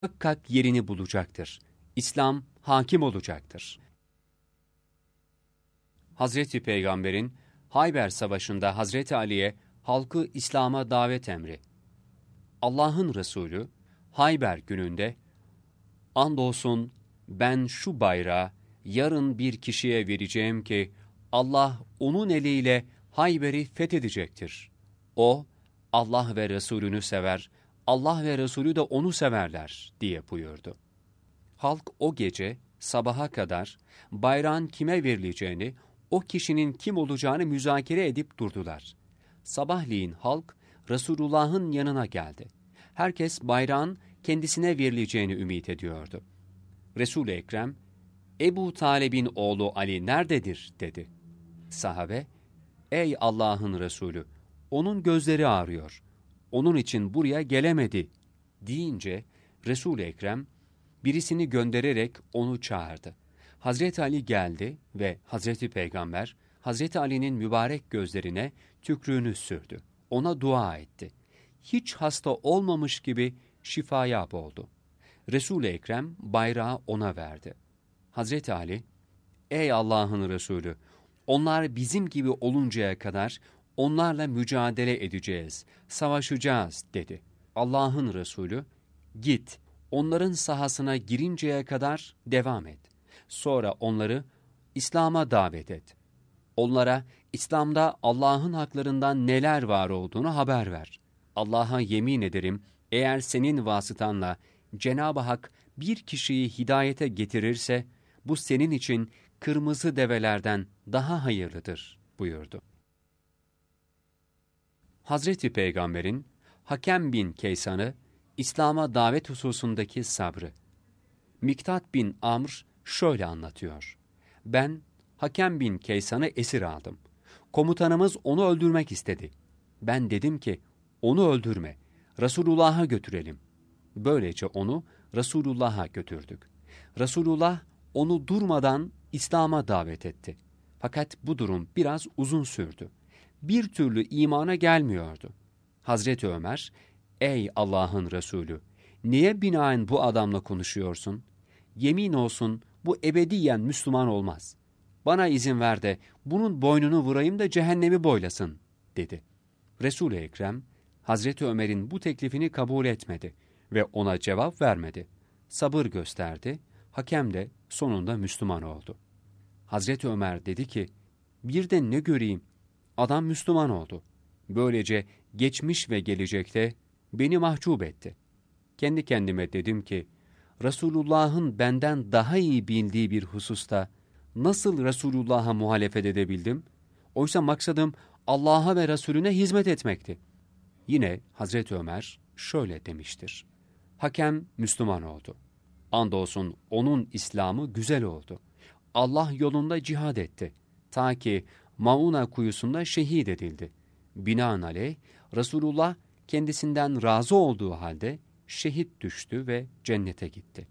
muhakkak yerini bulacaktır. İslam hakim olacaktır. Hazreti Peygamber'in Hayber Savaşı'nda Hazreti Ali'ye halkı İslam'a davet emri. Allah'ın Resulü Hayber gününde, "Andolsun ben şu bayrağı yarın bir kişiye vereceğim ki Allah onun eliyle Hayber'i fethedecektir. O Allah ve Resulünü sever, Allah ve Resulü de onu severler," diye buyurdu. Halk o gece sabaha kadar bayrağın kime verileceğini, o kişinin kim olacağını müzakere edip durdular. Sabahleyin halk Resulullah'ın yanına geldi. Herkes bayrağın kendisine verileceğini ümit ediyordu. Resul-i Ekrem, "Ebu Talib'in oğlu Ali nerededir?" dedi. Sahabe, "Ey Allah'ın Resulü, onun gözleri ağrıyor. Onun için buraya gelemedi," deyince Resul-i Ekrem birisini göndererek onu çağırdı. Hazreti Ali geldi ve Hazreti Peygamber, Hazreti Ali'nin mübarek gözlerine tükrüğünü sürdü. Ona dua etti. Hiç hasta olmamış gibi şifayab oldu. Resul-i Ekrem bayrağı ona verdi. Hazreti Ali, "Ey Allah'ın Resulü, onlar bizim gibi oluncaya kadar onlarla mücadele edeceğiz, savaşacağız," dedi. Allah'ın Resulü, "Git, onların sahasına girinceye kadar devam et. Sonra onları İslam'a davet et. Onlara İslam'da Allah'ın haklarından neler var olduğunu haber ver. Allah'a yemin ederim, eğer senin vasıtanla Cenab-ı Hak bir kişiyi hidayete getirirse, bu senin için kırmızı develerden daha hayırlıdır," buyurdu. Hazreti Peygamber'in Hakem bin Keysan'ı İslam'a davet hususundaki sabrı. Miktat bin Amr şöyle anlatıyor: "Ben Hakem bin Keysan'ı esir aldım. Komutanımız onu öldürmek istedi. Ben dedim ki, onu öldürme, Resulullah'a götürelim. Böylece onu Resulullah'a götürdük. Resulullah onu durmadan İslam'a davet etti. Fakat bu durum biraz uzun sürdü. Bir türlü imana gelmiyordu. Hazreti Ömer, "Ey Allah'ın Resulü, niye binaen bu adamla konuşuyorsun? Yemin olsun bu ebediyen Müslüman olmaz. Bana izin ver de bunun boynunu vurayım da cehennemi boylasın," dedi. Resul-i Ekrem, Hazreti Ömer'in bu teklifini kabul etmedi ve ona cevap vermedi. Sabır gösterdi, Hakem de sonunda Müslüman oldu. Hazreti Ömer dedi ki, "Bir de ne göreyim, adam Müslüman oldu. Böylece geçmiş ve gelecekte beni mahcup etti. Kendi kendime dedim ki, Resulullah'ın benden daha iyi bildiği bir hususta nasıl Resulullah'a muhalefet edebildim? Oysa maksadım Allah'a ve Resulüne hizmet etmekti." Yine Hazreti Ömer şöyle demiştir: "Hakem Müslüman oldu. Andolsun onun İslam'ı güzel oldu. Allah yolunda cihad etti. Ta ki Mauna kuyusunda şehit edildi. Binaenaleyh Resulullah kendisinden razı olduğu halde şehit düştü ve cennete gitti."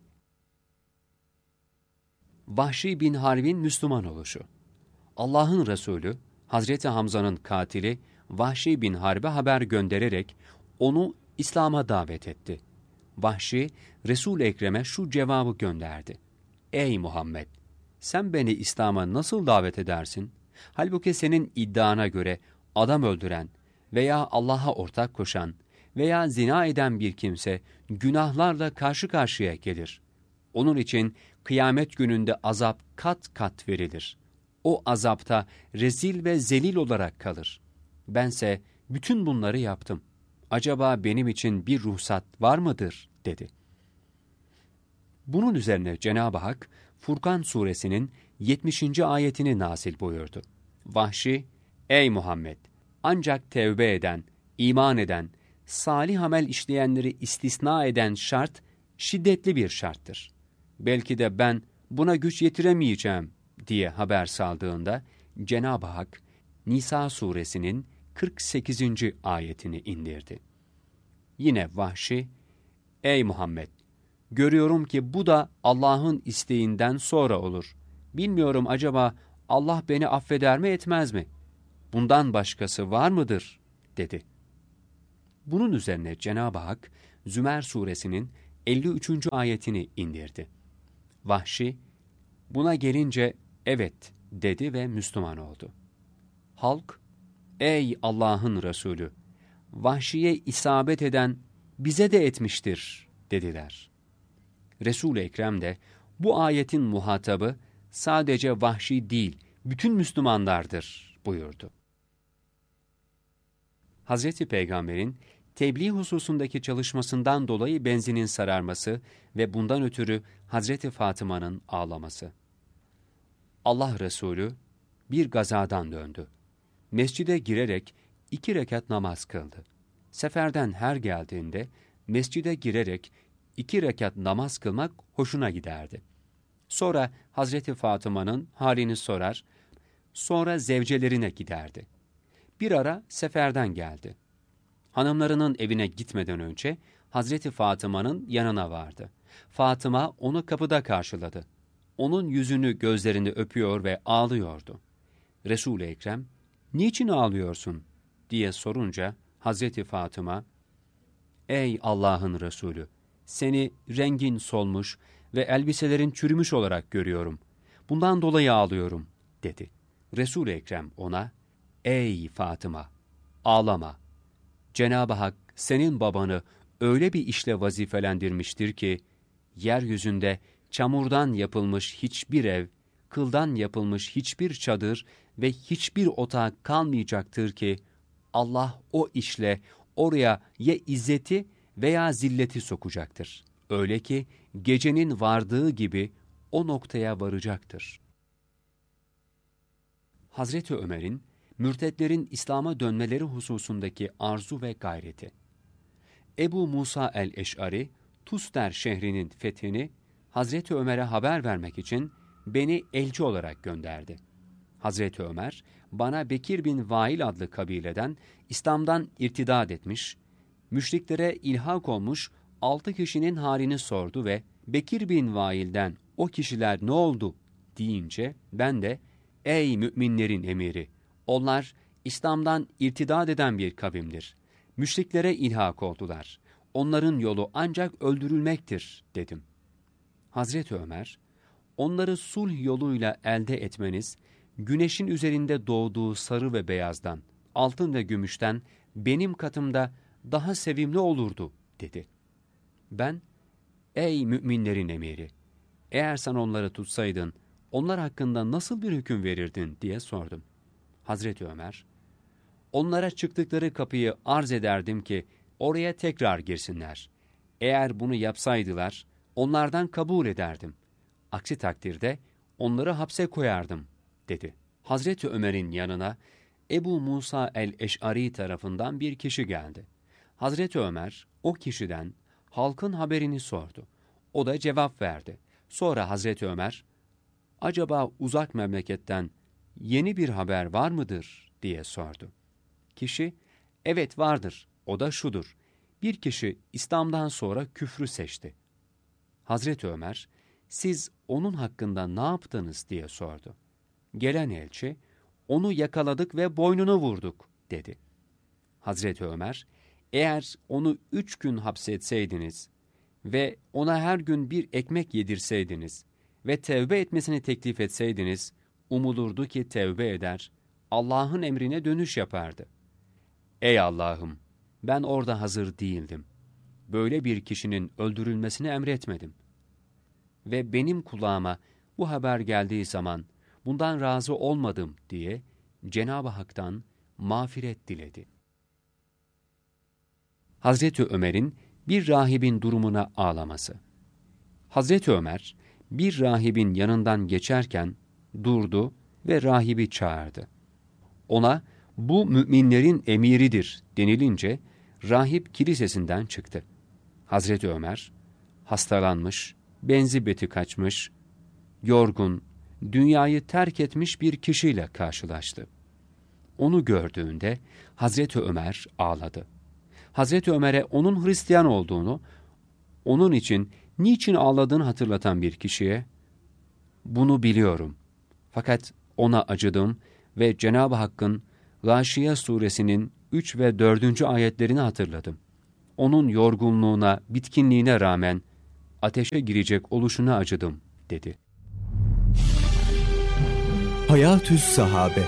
Vahşi bin Harb'in Müslüman oluşu. Allah'ın Resulü, Hazreti Hamza'nın katili Vahşi bin Harb'e haber göndererek onu İslam'a davet etti. Vahşi, Resul-i Ekrem'e şu cevabı gönderdi: "Ey Muhammed! Sen beni İslam'a nasıl davet edersin? Halbuki senin iddiana göre adam öldüren veya Allah'a ortak koşan veya zina eden bir kimse günahlarla karşı karşıya gelir. Onun için kıyamet gününde azap kat kat verilir. O azapta rezil ve zelil olarak kalır. Bense bütün bunları yaptım. Acaba benim için bir ruhsat var mıdır?" dedi. Bunun üzerine Cenab-ı Hak Furkan suresinin 70. ayetini nazil buyurdu. Vahşi, "Ey Muhammed! Ancak tevbe eden, iman eden, salih amel işleyenleri istisna eden şart şiddetli bir şarttır. Belki de ben buna güç yetiremeyeceğim," diye haber saldığında Cenab-ı Hak Nisa suresinin 48. ayetini indirdi. Yine Vahşi, "Ey Muhammed! Görüyorum ki bu da Allah'ın isteğinden sonra olur. Bilmiyorum acaba Allah beni affeder mi etmez mi? Bundan başkası var mıdır?" dedi. Bunun üzerine Cenab-ı Hak Zümer suresinin 53. ayetini indirdi. Vahşi, buna gelince evet dedi ve Müslüman oldu. Halk, ey Allah'ın Resulü, Vahşi'ye isabet eden bize de etmiştir dediler. Resul-i Ekrem de bu ayetin muhatabı sadece Vahşi değil, bütün Müslümanlardır buyurdu. Hazreti Peygamber'in tebliğ hususundaki çalışmasından dolayı benzinin sararması ve bundan ötürü Hazreti Fatıma'nın ağlaması. Allah Resulü bir gazadan döndü. Mescide girerek 2 rekat namaz kıldı. Seferden her geldiğinde mescide girerek 2 rekat namaz kılmak hoşuna giderdi. Sonra Hazreti Fatıma'nın halini sorar, sonra zevcelerine giderdi. Bir ara seferden geldi. Hanımlarının evine gitmeden önce Hazreti Fatıma'nın yanına vardı. Fatıma onu kapıda karşıladı. Onun yüzünü, gözlerini öpüyor ve ağlıyordu. Resul-i Ekrem, "Niçin ağlıyorsun?" diye sorunca Hazreti Fatıma, "Ey Allah'ın Resulü, seni rengin solmuş ve elbiselerin çürümüş olarak görüyorum. Bundan dolayı ağlıyorum." dedi. Resul-i Ekrem ona, "Ey Fatıma, ağlama. Cenab-ı Hak senin babanı öyle bir işle vazifelendirmiştir ki, yeryüzünde çamurdan yapılmış hiçbir ev, kıldan yapılmış hiçbir çadır ve hiçbir otak kalmayacaktır ki, Allah o işle oraya ya izzeti veya zilleti sokacaktır. Öyle ki gecenin vardığı gibi o noktaya varacaktır." Hazreti Ömer'in mürtetlerin İslam'a dönmeleri hususundaki arzu ve gayreti. Ebu Musa el-Eş'ari, Tuster şehrinin fethini Hazreti Ömer'e haber vermek için beni elçi olarak gönderdi. Hazreti Ömer, bana Bekir bin Vail adlı kabileden İslam'dan irtidat etmiş, müşriklere ilhak olmuş 6 kişinin halini sordu ve Bekir bin Vail'den "O kişiler ne oldu?" deyince ben de "Ey müminlerin emiri! Onlar İslam'dan irtidat eden bir kavimdir. Müşriklere ilhak oldular. Onların yolu ancak öldürülmektir," dedim. Hazreti Ömer, "Onları sulh yoluyla elde etmeniz, güneşin üzerinde doğduğu sarı ve beyazdan, altın ve gümüşten benim katımda daha sevimli olurdu," dedi. Ben, "Ey müminlerin emiri! Eğer sen onları tutsaydın, onlar hakkında nasıl bir hüküm verirdin?" diye sordum. Hazreti Ömer, "Onlara çıktıkları kapıyı arz ederdim ki oraya tekrar girsinler. Eğer bunu yapsaydılar, onlardan kabul ederdim. Aksi takdirde onları hapse koyardım," dedi. Hazreti Ömer'in yanına Ebu Musa el-Eş'ari tarafından bir kişi geldi. Hazreti Ömer o kişiden halkın haberini sordu. O da cevap verdi. Sonra Hazreti Ömer, "Acaba uzak memleketten yeni bir haber var mıdır?" diye sordu. Kişi, "Evet vardır, o da şudur. Bir kişi İslam'dan sonra küfrü seçti." Hazreti Ömer, "Siz onun hakkında ne yaptınız?" diye sordu. Gelen elçi, "Onu yakaladık ve boynunu vurduk," dedi. Hazreti Ömer, "Eğer onu 3 gün hapsetseydiniz ve ona her gün bir ekmek yedirseydiniz ve tevbe etmesini teklif etseydiniz, umulurdu ki tevbe eder, Allah'ın emrine dönüş yapardı. Ey Allah'ım, ben orada hazır değildim. Böyle bir kişinin öldürülmesini emretmedim. Ve benim kulağıma bu haber geldiği zaman bundan razı olmadım," diye Cenab-ı Hak'tan mağfiret diledi. Hazreti Ömer'in bir rahibin durumuna ağlaması. Hazreti Ömer, bir rahibin yanından geçerken durdu ve rahibi çağırdı. Ona, "Bu müminlerin emiridir," denilince rahip kilisesinden çıktı. Hazreti Ömer, hastalanmış, benzi beti kaçmış, yorgun, dünyayı terk etmiş bir kişiyle karşılaştı. Onu gördüğünde Hazreti Ömer ağladı. Hazreti Ömer'e onun Hristiyan olduğunu, onun için niçin ağladığını hatırlatan bir kişiye, "Bunu biliyorum. Fakat ona acıdım ve Cenab-ı Hakk'ın Gâşiye suresinin 3 ve 4. ayetlerini hatırladım. Onun yorgunluğuna, bitkinliğine rağmen ateşe girecek oluşuna acıdım, dedi. Hayatü's Sahabe.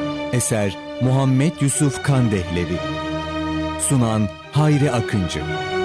Eser Muhammed Yusuf Kandehlevi. Sunan Hayri Akıncı.